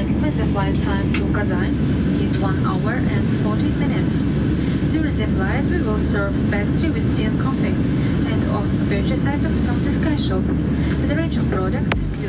gentlemen, the flight time to Kazan is 1 hour and 40 minutes. During the flight, we will serve pastry with tea and coffee, and offer purchase items from the Sky Shop. The range of products